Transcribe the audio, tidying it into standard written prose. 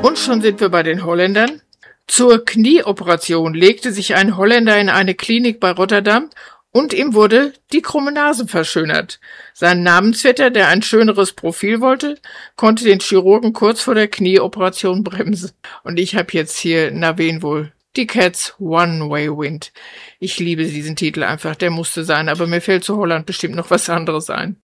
Und schon sind wir bei den Holländern. Zur Knieoperation legte sich ein Holländer in eine Klinik bei Rotterdam und ihm wurde die krumme Nase verschönert. Sein Namensvetter, der ein schöneres Profil wollte, konnte den Chirurgen kurz vor der Knieoperation bremsen. Und ich habe jetzt hier, na wen wohl? Die Cats One-Way Wind. Ich liebe diesen Titel einfach, der musste sein, aber mir fällt zu Holland bestimmt noch was anderes ein.